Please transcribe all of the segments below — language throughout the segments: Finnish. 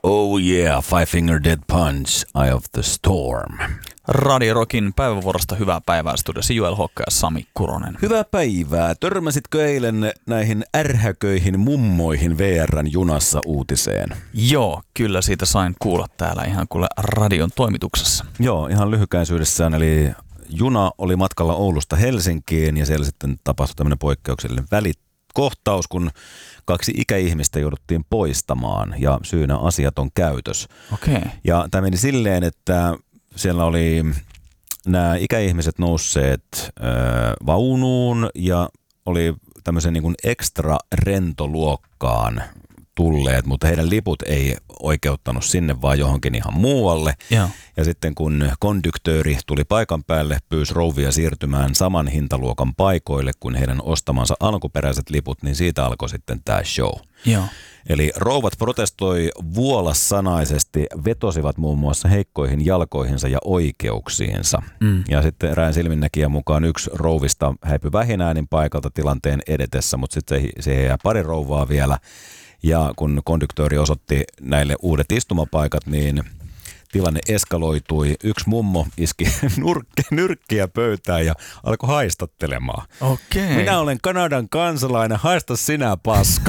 Oh yeah, Five Finger Death Punch, Eye of the Storm. Radio Rockin päivävuorosta hyvää päivää studiossa Joel Hokka ja Sami Kuronen. Hyvää päivää. Törmäsitkö eilen näihin ärhäköihin mummoihin VR:n junassa uutiseen? Joo, kyllä siitä sain kuulla täällä ihan kuule radion toimituksessa. Joo, ihan lyhykäisyydessään. Eli juna oli matkalla Oulusta Helsinkiin ja siellä sitten tapahtui tämmöinen poikkeuksellinen välikohtaus, kun 2 ikäihmistä jouduttiin poistamaan ja syynä asiaton käytös. Okei. Ja tämä meni silleen, että siellä oli nämä ikäihmiset nousseet vaunuun ja oli tämmöisen niin kuin ekstra rentoluokkaan tulleet, mutta heidän liput ei oikeuttanut sinne vaan johonkin ihan muualle. Ja sitten kun konduktööri tuli paikan päälle, pyysi rouvia siirtymään saman hintaluokan paikoille kuin heidän ostamansa alkuperäiset liput, niin siitä alkoi sitten tämä show. Joo. Eli rouvat protestoi vuolassanaisesti, vetosivat muun muassa heikkoihin jalkoihinsa ja oikeuksiinsa. Ja sitten erään silminnäkijän mukaan 1 rouvista häipyi vähinäänin paikalta tilanteen edetessä, mutta sitten se jää pari rouvaa vielä. Ja kun konduktööri osoitti näille uudet istumapaikat, niin tilanne eskaloitui. 1 mummo iski nyrkkiä pöytään ja alkoi haistattelemaan. Okei. Minä olen Kanadan kansalainen, haista sinä paska.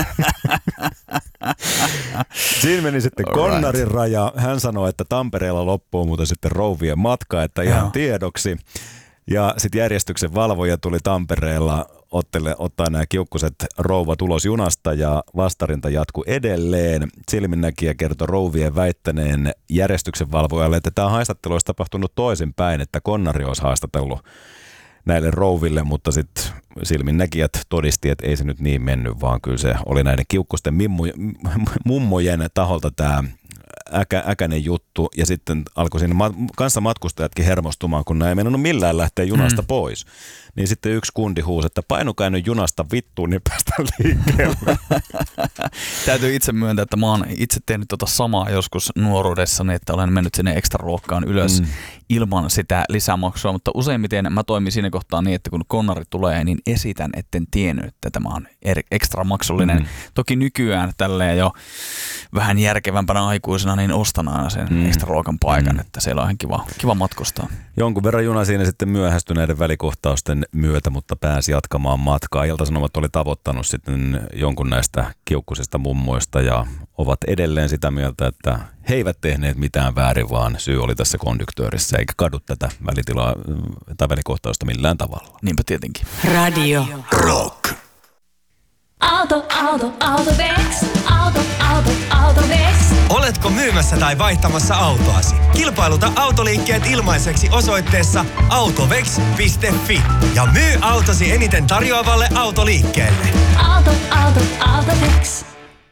Siinä meni sitten konnarin raja. Hän sanoi, että Tampereella loppuu muuten sitten rouvien matka, että ihan tiedoksi. Ja sitten järjestyksen valvoja tuli Tampereella ottaa nämä kiukkuset rouvat ulos junasta ja vastarinta jatkui edelleen. Silminnäkijä kertoi rouvien väittäneen järjestyksen valvojalle, että tämä haistattelu olisi tapahtunut toisinpäin, että konnari olisi haastatellut näille rouville, mutta sitten silminnäkijät todisti, että ei se nyt niin mennyt, vaan kyllä se oli näiden kiukkusten mummojen taholta tämä äkäinen juttu, ja sitten alkoi siinä kanssa matkustajatkin hermostumaan, kun nämä ei meinannut millään lähteä junasta pois. Niin sitten 1 kundi huusi, että painukaa nyt junasta vittuun, niin päästään liikkeelle. Täytyy itse myöntää, että mä oon itse tehnyt samaa joskus nuoruudessani, että olen mennyt sinne ekstraluokkaan ylös ilman sitä lisämaksua, mutta useimmiten mä toimin siinä kohtaa niin, että kun konnari tulee, niin esitän, etten tiennyt, että tämä on ekstra maksullinen. Toki nykyään tälleen jo vähän järkevämpänä aikuisena, niin ostan aina sen ekstraluokan paikan, että siellä on ihan kiva matkustaa. Jonkun verran juna siinä sitten myöhästyi näiden välikohtausten myötä, mutta pääsi jatkamaan matkaa. Ilta-Sanomat oli tavoittanut sitten jonkun näistä kiukkusista mummoista ja ovat edelleen sitä mieltä, että he eivät tehneet mitään väärin, vaan syy oli tässä konduktöörissä, eikä kadu tätä välitilaa tai välikohtausta millään tavalla. Niinpä tietenkin. Radio Rock. Autovex. Oletko myymässä tai vaihtamassa autoasi? Kilpailuta autoliikkeet ilmaiseksi osoitteessa autovex.fi ja myy autosi eniten tarjoavalle autoliikkeelle. Autovex.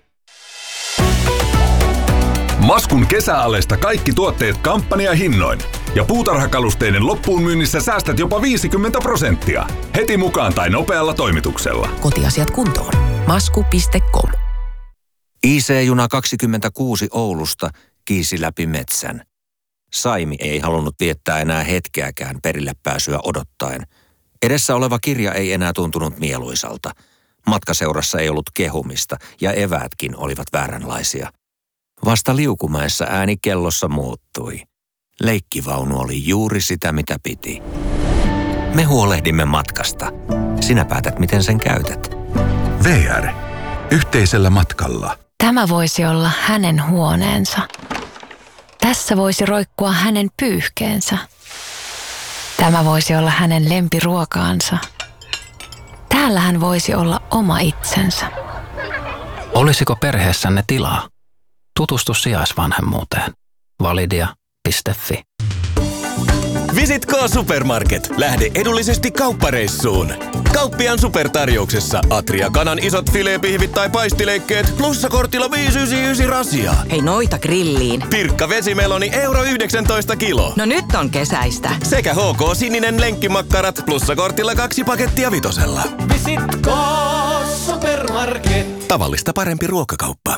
Maskun kesäalesta kaikki tuotteet kampanjahinnoin. Ja puutarhakalusteiden loppuun myynnissä säästät jopa 50%. Heti mukaan tai nopealla toimituksella. Kotiasiat kuntoon. Masku.com. IC-juna 26 Oulusta kiisi läpi metsän. Saimi ei halunnut viettää enää hetkeäkään perille pääsyä odottaen. Edessä oleva kirja ei enää tuntunut mieluisalta. Matkaseurassa ei ollut kehumista ja eväätkin olivat vääränlaisia. Vasta Liukumäessä ääni kellossa muuttui. Leikkivaunu oli juuri sitä, mitä piti. Me huolehdimme matkasta. Sinä päätät, miten sen käytät. VR. Yhteisellä matkalla. Tämä voisi olla hänen huoneensa. Tässä voisi roikkua hänen pyyhkeensä. Tämä voisi olla hänen lempiruokaansa. Täällä hän voisi olla oma itsensä. Olisiko perheessänne tilaa? Tutustu sijaisvanhemmuuteen. Validia.fi. Visit K-Supermarket. Lähde edullisesti kauppareissuun. Kauppiaan supertarjouksessa Atria kanan isot filepihvit tai paistileikkeet plussakortilla 5,99 rasiaa. Hei, noita grilliin. Pirkka vesimeloni €1,19 kilo. No nyt on kesäistä. Sekä HK sininen lenkkimakkarat plussakortilla 2 pakettia 5. Visit K-Supermarket. Tavallista parempi ruokakauppa.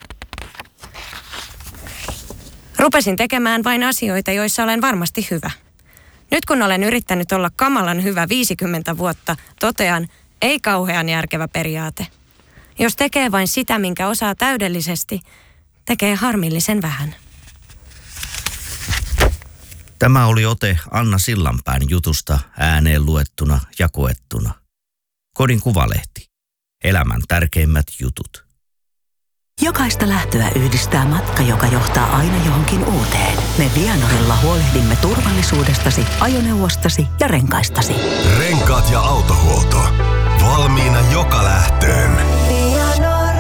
Rupesin tekemään vain asioita, joissa olen varmasti hyvä. Nyt kun olen yrittänyt olla kamalan hyvä 50 vuotta, totean, ei kauhean järkevä periaate. Jos tekee vain sitä, minkä osaa täydellisesti, tekee harmillisen vähän. Tämä oli ote Anna Sillanpään jutusta ääneen luettuna ja koettuna. Kodin Kuvalehti. Elämän tärkeimmät jutut. Jokaista lähtöä yhdistää matka, joka johtaa aina johonkin uuteen. Me Vianorilla huolehdimme turvallisuudestasi, ajoneuvostasi ja renkaistasi. Renkaat ja autohuolto. Valmiina joka lähtöön. Vianor.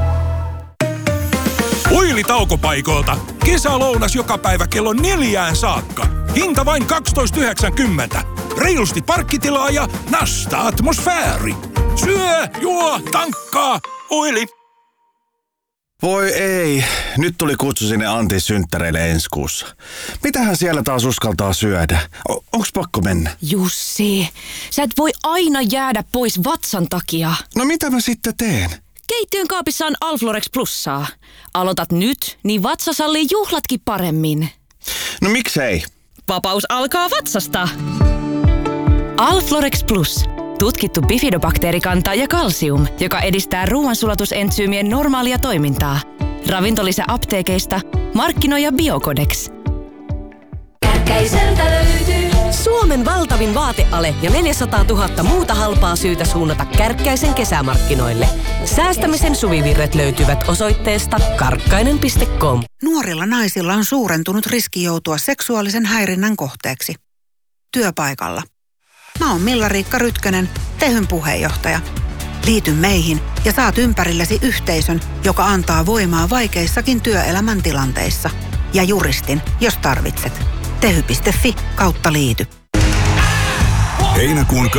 Uili-taukopaikoilta. Kesälounas joka päivä kello 4 saakka. Hinta vain 12,90. Reilusti parkkitilaa ja nasta atmosfääri. Syö, juo, tankkaa. Uili. Voi ei, nyt tuli kutsu sinne Antin synttäreille ensi kuussa. Mitähän siellä taas uskaltaa syödä? Onks pakko mennä? Jussi, sä et voi aina jäädä pois vatsan takia. No mitä mä sitten teen? Keittiön kaapissa on Alflorex Plussaa. Aloitat nyt, niin vatsa sallii juhlatkin paremmin. No miksei? Vapaus alkaa vatsasta. Alflorex Plus. Tutkittu bifidobakteerikanta ja kalsium, joka edistää ruoansulatusentsyymien normaalia toimintaa. Ravintolisä apteekeista, markkinoija Biocodex. Kärkkäiseltä löytyy Suomen valtavin vaateale ja 400 000 muuta halpaa syytä suunnata Kärkkäisen kesämarkkinoille. Säästämisen suvivirret löytyvät osoitteesta karkkainen.com. Nuorilla naisilla on suurentunut riski joutua seksuaalisen häirinnän kohteeksi. Työpaikalla. Mä oon Milla-Riikka Rytkönen, Tehyn puheenjohtaja. Liity meihin ja saat ympärillesi yhteisön, joka antaa voimaa vaikeissakin työelämän tilanteissa. Ja juristin, jos tarvitset. Tehy.fi/liity. Heinäkuun 23-25.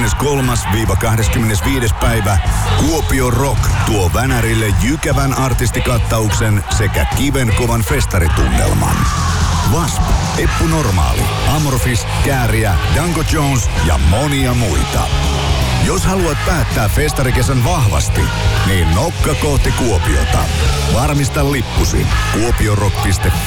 päivä Kuopio Rock tuo Vänärille jykevän artistikattauksen sekä kivenkovan festaritunnelman. Wasp, Eppu Normaali, Amorphis, Kääriä, Danko Jones ja monia muita. Jos haluat päättää festarikesän vahvasti, niin nokka kohti Kuopiota. Varmista lippusi kuopiorock.fi.